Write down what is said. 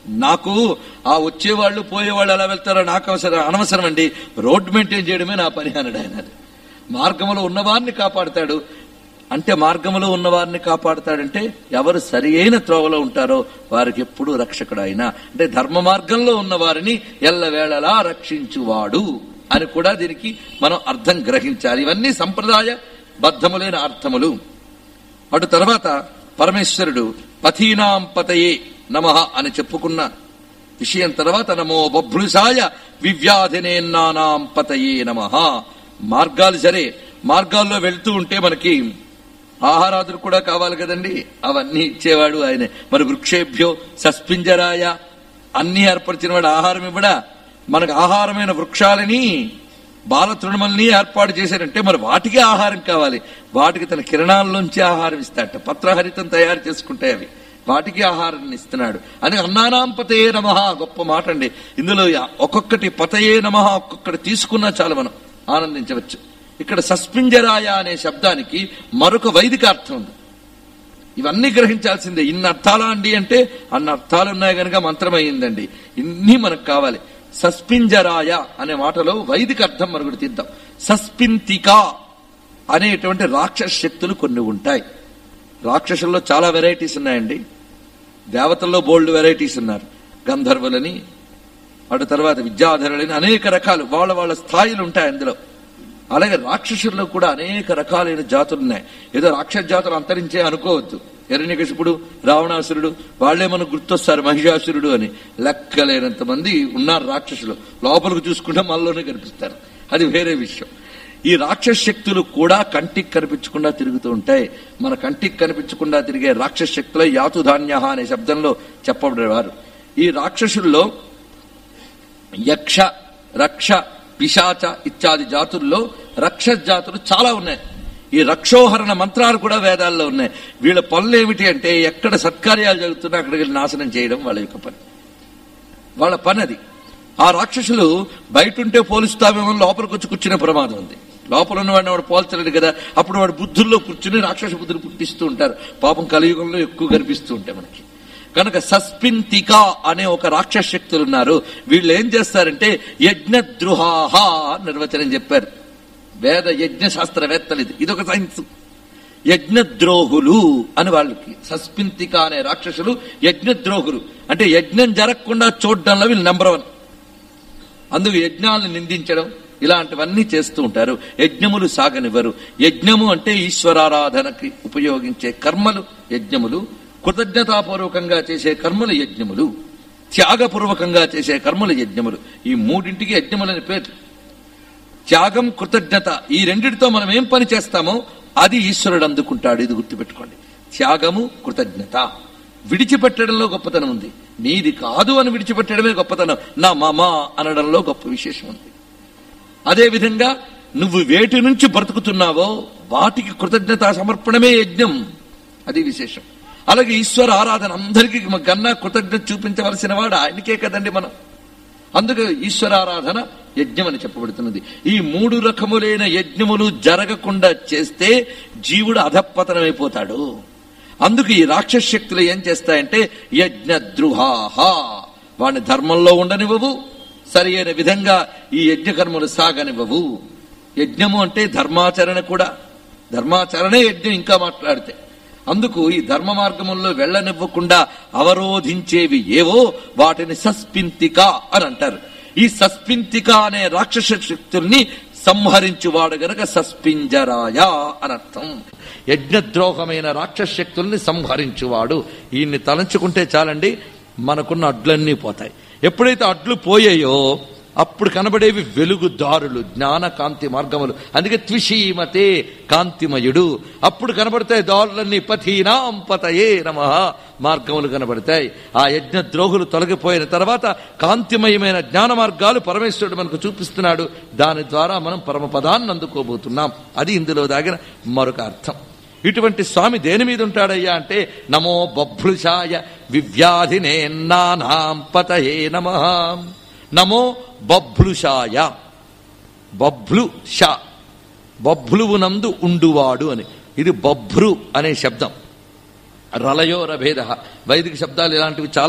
నాకు ఆ వచ్చేవాళ్ళు పోయేవాళ్ళు ఎలా వెళ్తారో నాకు అనవసరం అండి, రోడ్డు మెయింటైన్ చేయడమే నా పని అన్నాడు ఆయన. మార్గంలో ఉన్నవారిని కాపాడుతాడు అంటే, మార్గంలో ఉన్నవారిని కాపాడుతాడంటే ఎవరు సరి అయిన త్రోవలో ఉంటారో వారికి ఎప్పుడూ రక్షకుడు ఆయన. అంటే ధర్మ మార్గంలో ఉన్న వారిని ఎల్లవేళలా రక్షించువాడు అని కూడా దీనికి మనం అర్థం గ్రహించాలి. ఇవన్నీ సంప్రదాయ బద్ధములైన అర్థములు. అటు తర్వాత పరమేశ్వరుడు పథీనాం పతయే నమః అని చెప్పుకున్న విషయం తర్వాత నమో బభ్రుషాయ వివ్యాధినేన్నానాం పతయే నమః. మార్గాలు సరే, మార్గాల్లో వెళ్తూ ఉంటే మనకి ఆహారాదులు కూడా కావాలి కదండి, అవన్నీ ఇచ్చేవాడు ఆయనే. మరి వృక్షేభ్యో సస్పింజరాయ అన్ని ఏర్పరిచిన వాడు ఆహారం ఇవ్వడా? మనకు ఆహారమైన వృక్షాలని బాల తృణమల్ని ఏర్పాటు చేశారంటే మరి వాటికి ఆహారం కావాలి. వాటికి తన కిరణాల్లోంచి ఆహారం ఇస్తాడట. పత్రహరితం తయారు చేసుకుంటాయి అవి, వాటికి ఆహారాన్ని ఇస్తున్నాడు అని. అన్నానాం పతయే నమః గొప్ప మాట అండి. ఇందులో ఒక్కొక్కటి పతయే నమః ఒక్కొక్కటి తీసుకున్నా చాలు మనం ఆనందించవచ్చు. ఇక్కడ సస్పింజరాయ అనే శబ్దానికి మరొక వైదిక అర్థం ఉంది. ఇవన్నీ గ్రహించాల్సిందే. ఇన్ని అర్థాలా అండి అంటే అన్ని అర్థాలు ఉన్నాయి కనుక మంత్రం అయ్యిందండి. ఇన్ని మనకు కావాలి. సస్పింజరాయ అనే మాటలో వైదిక అర్థం మరొకటి తీద్దాం. సస్పింతిక అనేటువంటి రాక్షస శక్తులు కొన్ని ఉంటాయి. రాక్షసుల్లో చాలా వెరైటీస్ ఉన్నాయండి. దేవతల్లో బోల్డ్ వెరైటీస్ ఉన్నారు. గంధర్వులని, అటు తర్వాత విద్యాధరులని, అనేక రకాలు వాళ్ళ వాళ్ళ స్థాయిలు ఉంటాయి అందులో. అలాగే రాక్షసుల్లో కూడా అనేక రకాలైన జాతులు ఉన్నాయి. ఏదో రాక్షస జాతులు అంతరించే అనుకోవద్దు. హిరణ్యకశిపుడు, రావణాసురుడు వాళ్లే మనకు గుర్తొస్తారు, మహిషాసురుడు అని. లెక్కలేనంత మంది ఉన్నారు రాక్షసులు. లోపలికి చూసుకుంటే మనలోనే కనిపిస్తారు, అది వేరే విషయం. ఈ రాక్షస శక్తులు కూడా కంటికి కనిపించకుండా తిరుగుతూ ఉంటాయి. మన కంటికి కనిపించకుండా తిరిగే రాక్షస శక్తులే యాతుధాన్య అనే శబ్దంలో చెప్పబడేవారు. ఈ రాక్షసుల్లో యక్ష, రక్ష, పిశాచ ఇత్యాది జాతుల్లో రక్షస జాతులు చాలా ఉన్నాయి. ఈ రక్షోహరణ మంత్రాలు కూడా వేదాల్లో ఉన్నాయి. వీళ్ళ పనులు ఏమిటి అంటే, ఎక్కడ సత్కార్యాలు జరుగుతున్నా అక్కడికి నాశనం చేయడం వాళ్ళ యొక్క పని, వాళ్ళ పని అది. ఆ రాక్షసులు బయట ఉంటే పోలుస్తామేమో, లోపలికి వచ్చి కూర్చునే ప్రమాదం ఉంది. లోపల ఉన్నవాడిని వాడు పోల్చలేడు కదా, అప్పుడు వాడు బుద్ధుల్లో కూర్చుని రాక్షస బుద్ధులు పుట్టిస్తూ ఉంటారు. పాపం కలియుగంలో ఎక్కువ కనిపిస్తూ ఉంటాయి మనకి. కనుక సస్పింతిక అనే ఒక రాక్షస శక్తులు ఉన్నారు. వీళ్ళు ఏం చేస్తారంటే యజ్ఞద్రుహాహ నిర్వచనం చెప్పారు వేద యజ్ఞ శాస్త్రవేత్తలు. ఇదొక సైన్స్. యజ్ఞద్రోహులు అని వాళ్ళకి. సస్పింతిక అనే రాక్షసులు యజ్ఞద్రోహులు అంటే యజ్ఞం జరగకుండా చూడడంలో వీళ్ళు నెంబర్ 1. అందుకు యజ్ఞాలను నిందించడం ఇలాంటివన్నీ చేస్తూ ఉంటారు. యజ్ఞములు సాగనివ్వరు. యజ్ఞము అంటే ఈశ్వరారాధనకి ఉపయోగించే కర్మలు యజ్ఞములు. కృతజ్ఞతాపూర్వకంగా చేసే కర్మలు యజ్ఞములు. త్యాగపూర్వకంగా చేసే కర్మలు యజ్ఞములు. ఈ మూడింటికి యజ్ఞములని పేరు. త్యాగం, కృతజ్ఞత, ఈ రెండిటితో మనం ఏం పని చేస్తామో అది ఈశ్వరుడు అందుకుంటాడు. ఇది గుర్తుపెట్టుకోండి. త్యాగము, కృతజ్ఞత. విడిచిపెట్టడంలో గొప్పతనం ఉంది. నీది కాదు అని విడిచిపెట్టడమే గొప్పతనం. నా మమ అనడంలో గొప్ప విశేషం ఉంది. అదేవిధంగా నువ్వు వేటి నుంచి బ్రతుకుతున్నావో వాటికి కృతజ్ఞత సమర్పణమే యజ్ఞం, అది విశేషం. అలాగే ఈశ్వర ఆరాధన అందరికీ కన్నా కృతజ్ఞత చూపించవలసిన వాడు ఆయనకే కదండి మనం. అందుకే ఈశ్వరారాధన యజ్ఞం అని చెప్పబడుతున్నది. ఈ 3 రకములైన యజ్ఞములు జరగకుండా చేస్తే జీవుడు అధపతనమైపోతాడు. అందుకు ఈ రాక్షస శక్తులు ఏం చేస్తాయంటే యజ్ఞద్రుహాహ, వాడిని ధర్మంలో ఉండనివ్వవు, సరి అయిన విధంగా ఈ యజ్ఞకర్మలు సాగనివ్వవు. యజ్ఞము అంటే ధర్మాచరణ కూడా. ధర్మాచరణే యజ్ఞం ఇంకా మాట్లాడితే. అందుకు ఈ ధర్మ మార్గంలో వెళ్లనివ్వకుండా అవరోధించేవి ఏవో వాటిని సస్పింతిక అని అంటారు. ఈ సస్పింతిక అనే రాక్షస శక్తుల్ని సంహరించువాడు గనక సస్పింజరాయ అని అర్థం. యజ్ఞద్రోహమైన రాక్షస శక్తుల్ని సంహరించువాడు. ఈయన్ని తలంచుకుంటే చాలండి, మనకున్న అడ్లన్నీ పోతాయి. ఎప్పుడైతే అడ్లు పోయాయో అప్పుడు కనబడేవి వెలుగుదారులు, జ్ఞాన కాంతి మార్గములు. అందుకే త్విషీమతే కాంతిమయుడు. అప్పుడు కనబడతాయి దారులన్నీ. పథీనాం పతయే నమః మార్గములు కనబడతాయి. ఆ యజ్ఞ ద్రోహులు తొలగిపోయిన తర్వాత కాంతిమయమైన జ్ఞాన మార్గాలు పరమేశ్వరుడు మనకు చూపిస్తున్నాడు. దాని ద్వారా మనం పరమపదాన్ని అందుకోబోతున్నాం. అది ఇందులో దాగిన మరొక అర్థం. ఇటువంటి స్వామి దేని మీద ఉంటాడయ్యా అంటే నమో బభ్రుషాయ వివ్యాధినేన్నానాం పతయే నమః. నమో బభ్రుషాయ. బభ్లుష బభ్లువునందు ఉండువాడు అని. ఇది బభ్రు అనే శబ్దం. రలయోరభేద. వైదిక శబ్దాలు ఇలాంటివి చాలా